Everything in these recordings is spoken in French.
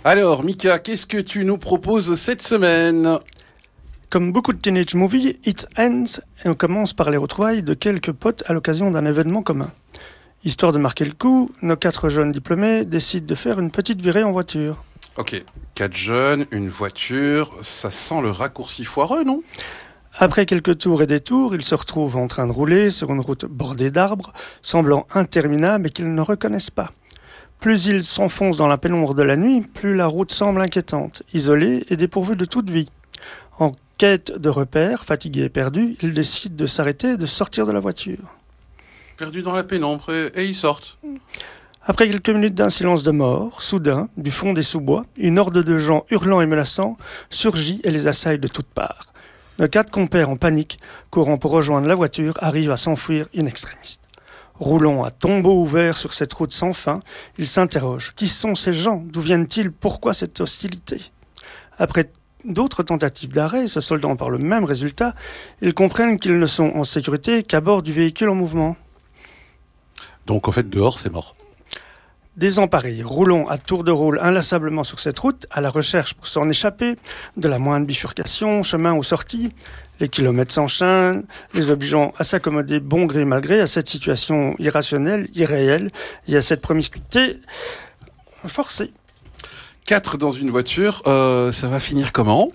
Alors, Mika, qu'est-ce que tu nous proposes cette semaine? Comme beaucoup de teenage movies, It Ends et on commence par les retrouvailles de quelques potes à l'occasion d'un événement commun. Histoire de marquer le coup, nos 4 jeunes diplômés décident de faire une petite virée en voiture. Ok, 4 jeunes, une voiture, ça sent le raccourci foireux, non? Après quelques tours et détours, ils se retrouvent en train de rouler sur une route bordée d'arbres, semblant interminable et qu'ils ne reconnaissent pas. Plus ils s'enfoncent dans la pénombre de la nuit, plus la route semble inquiétante, isolée et dépourvue de toute vie. En quête de repères, fatigués et perdus, ils décident de s'arrêter et de sortir de la voiture. Perdus dans la pénombre et ils sortent. Après quelques minutes d'un silence de mort, soudain, du fond des sous-bois, une horde de gens hurlants et menaçants surgit et les assaille de toutes parts. Nos 4 compères en panique, courant pour rejoindre la voiture, arrivent à s'enfuir in extremis. Roulant à tombeau ouvert sur cette route sans fin, ils s'interrogent. Qui sont ces gens? D'où viennent-ils? Pourquoi cette hostilité? Après d'autres tentatives d'arrêt, se soldant par le même résultat, ils comprennent qu'ils ne sont en sécurité qu'à bord du véhicule en mouvement. Donc en fait, dehors, c'est mort. Désemparés, roulons à tour de rôle inlassablement sur cette route, à la recherche pour s'en échapper, de la moindre bifurcation, chemin ou sortie. Les kilomètres s'enchaînent, les obligeant à s'accommoder bon gré mal gré à cette situation irrationnelle, irréelle, et à cette promiscuité forcée. 4 dans une voiture, ça va finir comment?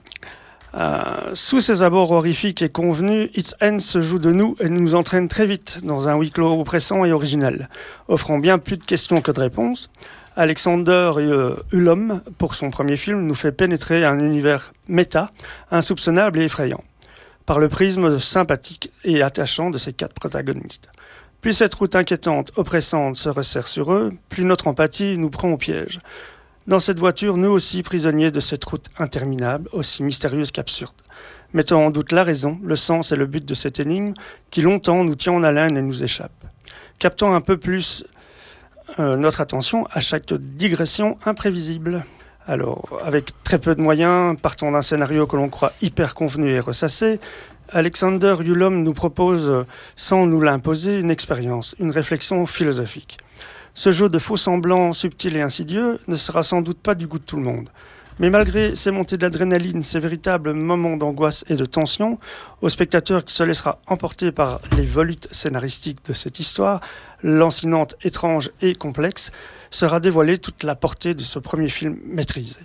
Sous ces abords horrifiques et convenus, It Ends se joue de nous et nous entraîne très vite dans un huis clos oppressant et original, offrant bien plus de questions que de réponses. Alexander Ullom, pour son premier film, nous fait pénétrer un univers méta, insoupçonnable et effrayant, par le prisme sympathique et attachant de ses 4 protagonistes. Plus cette route inquiétante, oppressante se resserre sur eux, plus notre empathie nous prend au piège. Dans cette voiture, nous aussi prisonniers de cette route interminable, aussi mystérieuse qu'absurde, mettant en doute la raison, le sens et le but de cette énigme qui longtemps nous tient en haleine et nous échappe. Captant un peu plus notre attention à chaque digression imprévisible. Alors, avec très peu de moyens, partant d'un scénario que l'on croit hyper convenu et ressassé, Alexander Ullom nous propose, sans nous l'imposer, une expérience, une réflexion philosophique. Ce jeu de faux semblants subtil et insidieux ne sera sans doute pas du goût de tout le monde. Mais malgré ces montées d'adrénaline, ces véritables moments d'angoisse et de tension, au spectateur qui se laissera emporter par les volutes scénaristiques de cette histoire, lancinante, étrange et complexe, sera dévoilée toute la portée de ce premier film maîtrisé.